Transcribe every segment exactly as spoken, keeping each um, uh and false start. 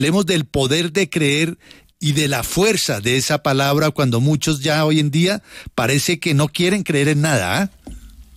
Hablemos del poder de creer y de la fuerza de esa palabra cuando muchos ya hoy en día parece que no quieren creer en nada, ¿eh?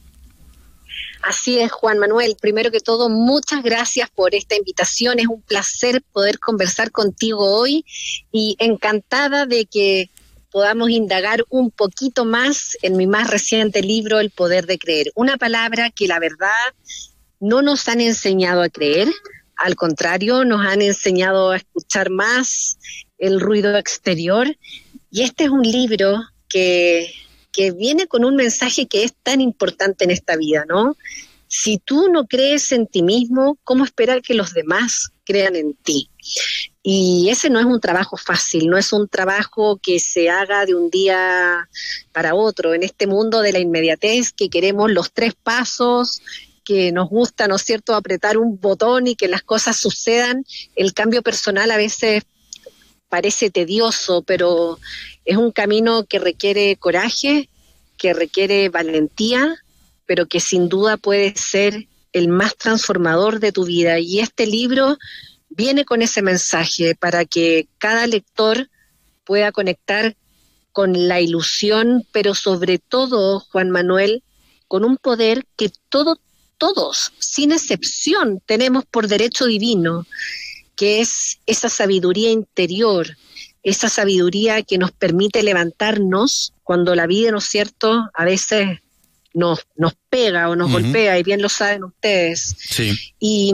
Así es, Juan Manuel. Primero que todo, muchas gracias por esta invitación. Es un placer poder conversar contigo hoy y encantada de que podamos indagar un poquito más en mi más reciente libro, El Poder de Creer. Una palabra que la verdad no nos han enseñado a creer, al contrario, nos han enseñado a escuchar más el ruido exterior. Y este es un libro que... que viene con un mensaje que es tan importante en esta vida, ¿no? Si tú no crees en ti mismo, ¿cómo esperar que los demás crean en ti? Y ese no es un trabajo fácil, no es un trabajo que se haga de un día para otro. En este mundo de la inmediatez, que queremos los tres pasos, que nos gusta, ¿no es cierto?, apretar un botón y que las cosas sucedan, el cambio personal a veces parece tedioso, pero es un camino que requiere coraje, que requiere valentía, pero que sin duda puede ser el más transformador de tu vida. Y este libro viene con ese mensaje para que cada lector pueda conectar con la ilusión, pero sobre todo, Juan Manuel, con un poder que todo, todos, sin excepción, tenemos por derecho divino, que es esa sabiduría interior, esa sabiduría que nos permite levantarnos cuando la vida, ¿no es cierto?, a veces nos, nos pega o nos uh-huh. golpea, y bien lo saben ustedes. Sí. Y,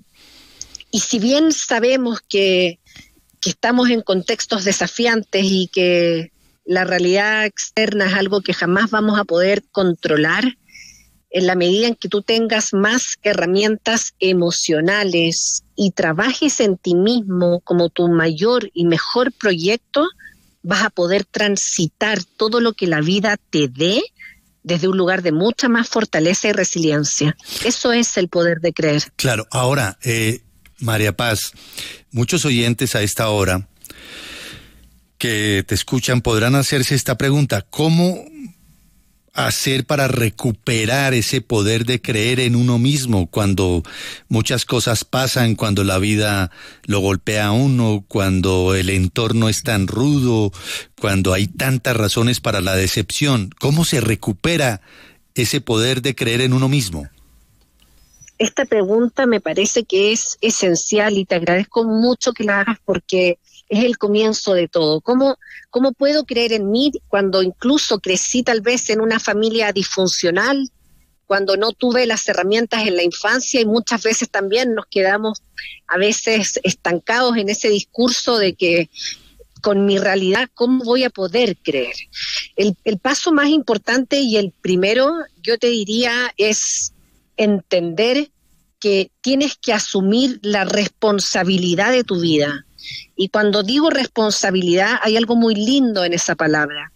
y si bien sabemos que, que estamos en contextos desafiantes y que la realidad externa es algo que jamás vamos a poder controlar, en la medida en que tú tengas más herramientas emocionales y trabajes en ti mismo como tu mayor y mejor proyecto, vas a poder transitar todo lo que la vida te dé desde un lugar de mucha más fortaleza y resiliencia. Eso es el poder de creer. Claro, ahora, eh, María Paz, muchos oyentes a esta hora que te escuchan podrán hacerse esta pregunta: ¿cómo hacer para recuperar ese poder de creer en uno mismo cuando muchas cosas pasan, cuando la vida lo golpea a uno, cuando el entorno es tan rudo, cuando hay tantas razones para la decepción? ¿Cómo se recupera ese poder de creer en uno mismo? Esta pregunta me parece que es esencial y te agradezco mucho que la hagas porque es el comienzo de todo. ¿Cómo, cómo puedo creer en mí cuando incluso crecí tal vez en una familia disfuncional, cuando no tuve las herramientas en la infancia y muchas veces también nos quedamos a veces estancados en ese discurso de que con mi realidad, ¿cómo voy a poder creer? El, el paso más importante y el primero, yo te diría, es entender que tienes que asumir la responsabilidad de tu vida. Y cuando digo responsabilidad, hay algo muy lindo en esa palabra.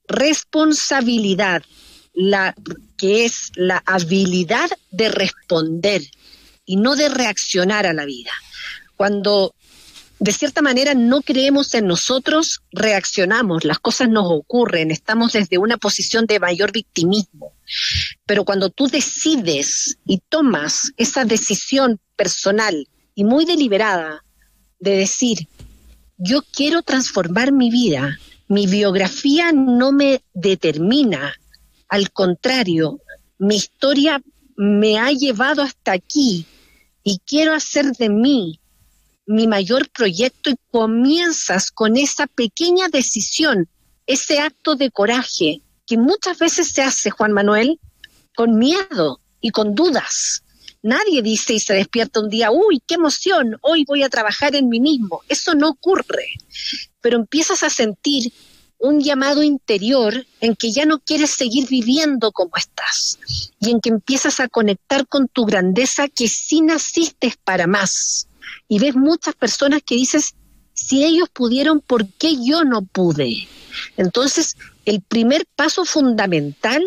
Responsabilidad, la, que es la habilidad de responder y no de reaccionar a la vida. Cuando de cierta manera no creemos en nosotros, reaccionamos, las cosas nos ocurren, estamos desde una posición de mayor victimismo. Pero cuando tú decides y tomas esa decisión personal y muy deliberada de decir, yo quiero transformar mi vida, mi biografía no me determina, al contrario, mi historia me ha llevado hasta aquí y quiero hacer de mí mi mayor proyecto, y comienzas con esa pequeña decisión, ese acto de coraje que muchas veces se hace, Juan Manuel, con miedo y con dudas. Nadie dice y se despierta un día, uy, qué emoción, hoy voy a trabajar en mí mismo. Eso no ocurre, pero empiezas a sentir un llamado interior en que ya no quieres seguir viviendo como estás y en que empiezas a conectar con tu grandeza, que sí naciste para más. Y ves muchas personas que dices, si ellos pudieron, ¿por qué yo no pude? Entonces, el primer paso fundamental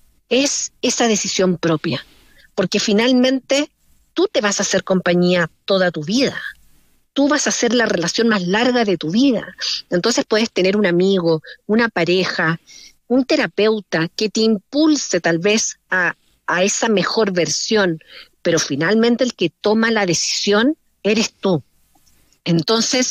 es esa decisión propia, porque finalmente tú te vas a hacer compañía toda tu vida. Tú vas a ser la relación más larga de tu vida. Entonces puedes tener un amigo, una pareja, un terapeuta que te impulse tal vez a, a esa mejor versión, pero finalmente el que toma la decisión eres tú. Entonces,